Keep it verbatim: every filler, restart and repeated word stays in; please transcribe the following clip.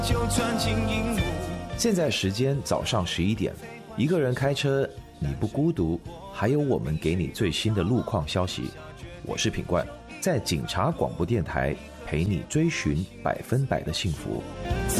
就钻进荧幕。 现在时间早上十一点，一个人开车，你不孤独，还有我们给你最新的路况消息。我是品冠，在警察广播电台陪你追寻百分百的幸福。